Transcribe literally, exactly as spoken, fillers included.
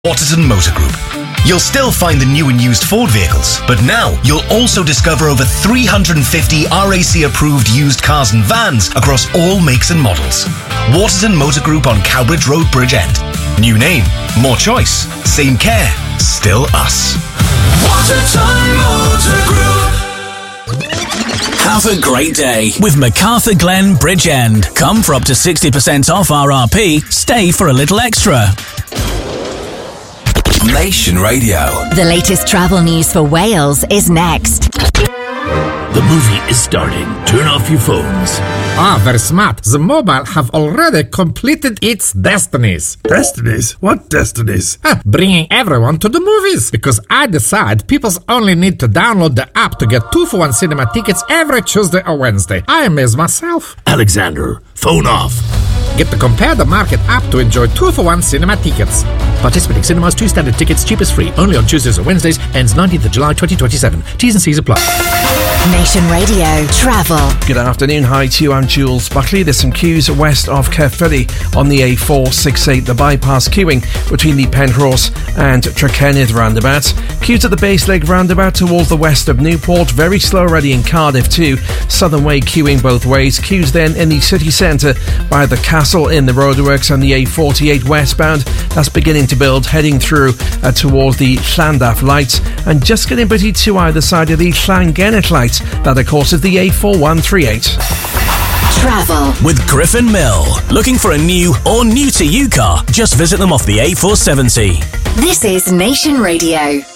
Waterton Motor Group. You'll still find the new and used Ford vehicles, but now you'll also discover over three hundred fifty R A C-approved used cars and vans across all makes and models. Waterton Motor Group on Cowbridge Road, Bridgend. New name, more choice, same care, still us. Waterton Motor Group. Have a great day with MacArthur Glen Bridgend. Come for up to sixty percent off R R P, stay for a little extra. Nation Radio. The latest travel news for Wales is next. The movie is starting. Turn off your phones. Ah, very smart. The mobile have already completed its destinies. Destinies? What destinies? Ah, bringing everyone to the movies. Because I decide people only need to download the app to get two for one cinema tickets every Tuesday or Wednesday. I amaze myself. Alexander, phone off. Get the Compare the Market app to enjoy two for one cinema tickets. Participating cinemas, two standard tickets, cheapest free. Only on Tuesdays or Wednesdays. Ends nineteenth of July twenty twenty-seven. T's and C's apply. Nation Radio Travel. Good afternoon. Hi to you. I'm Jules Buckley. There's some queues west of Caerphilly on the A four sixty-eight. The bypass queuing between the Penrhos and Trekennydd roundabouts. Queues at the Baselig roundabout towards the west of Newport. Very slow already in Cardiff too. Southern Way queuing both ways. Queues then in the city centre by the Castle in the roadworks and the A forty-eight westbound. That's beginning to build, heading through uh, towards the Llandaff lights and just getting pretty to either side of the Llangennith lights. That, of course, is the A four one three eight. Travel with Griffin Mill. Looking for a new or new to you car? Just visit them off the A four seventy. This is Nation Radio.